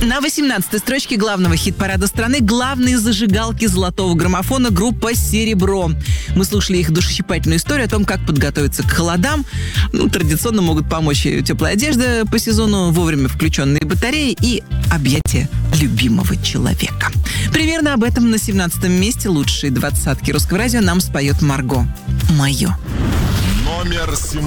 На 18-й строчке главного хит-парада страны главные зажигалки золотого граммофона группа «Серебро». Мы слушали их душещипательную историю о том, как подготовиться к холодам. Традиционно могут помочь теплая одежда по сезону, вовремя включенные батареи и объятия любимого человека. Примерно об этом на 17-м месте лучшей двадцатки русского радио нам споет Марго. «Мое». Номер 17.